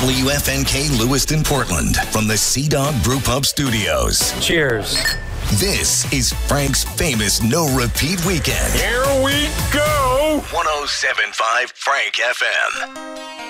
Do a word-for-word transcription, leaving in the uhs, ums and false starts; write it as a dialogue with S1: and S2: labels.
S1: W F N K Lewiston, Portland, from the Sea Dog Brewpub Studios.
S2: Cheers.
S1: This is Frank's famous No Repeat Weekend.
S3: Here we go.
S1: one oh seven point five Frank F M.